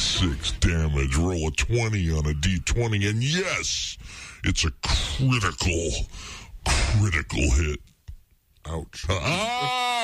6 damage. Roll a 20 on a D20, and yes, it's a critical hit. Ouch.